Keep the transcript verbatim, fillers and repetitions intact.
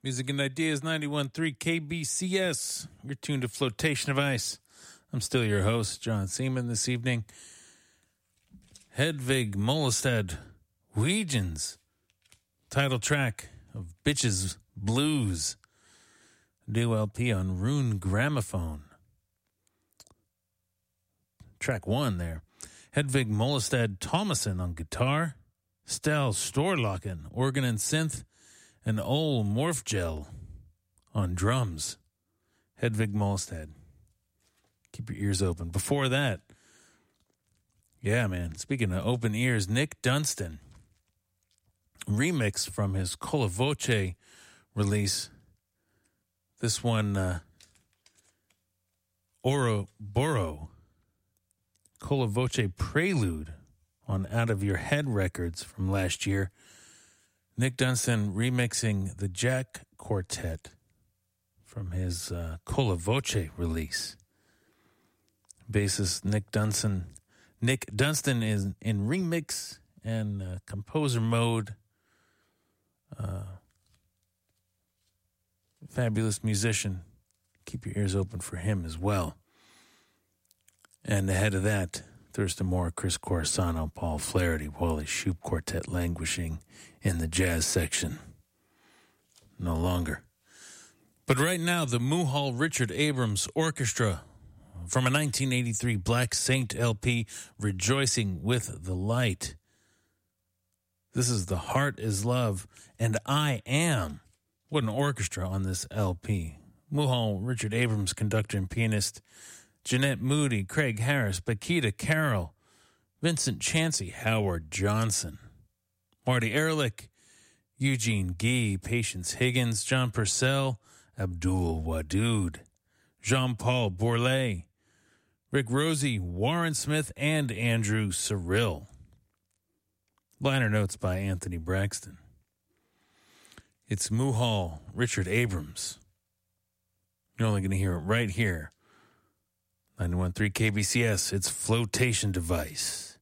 Music and Ideas ninety-one point three K B C S. You're tuned to Flotation of Ice. I'm still your host, John Seaman, this evening. Hedvig Molestad, Weegens, title track of Bitches Blues, new L P on Rune Gramophone. Track one there. Hedvig Molestad Thomason on guitar, Stel Storlocken, organ and synth, and Ole Morphgel on drums. Hedvig Molestad. Keep your ears open. Before that, yeah, man, speaking of open ears, Nick Dunstan, remix from his Cola Voce release. This one, uh, Ouroboros, Cola Voce Prelude on Out of Your Head Records from last year. Nick Dunstan remixing the Jack Quartet from his uh, Cola Voce release. Bassist Nick Dunstan. Nick Dunstan is in remix and uh, composer mode. Uh, fabulous musician. Keep your ears open for him as well. And ahead of that, Thurston Moore, Chris Corsano, Paul Flaherty, Wally Shoup Quartet languishing in the jazz section. No longer. But right now, the Muhal Richard Abrams Orchestra from a nineteen eighty-three Black Saint L P, Rejoicing with the Light. This is The Heart is Love, and I Am. What an orchestra on this L P. Muhal Richard Abrams, conductor and pianist. Jeanette Moody, Craig Harris, Bakita Carroll, Vincent Chansey, Howard Johnson, Marty Ehrlich, Eugene Gee, Patience Higgins, John Purcell, Abdul Wadood, Jean-Paul Bourlet, Rick Rosie, Warren Smith, and Andrew Cyril. Liner notes by Anthony Braxton. It's Muhal Richard Abrams. You're only going to hear it right here. ninety-one point three K B C S, it's Flotation Device.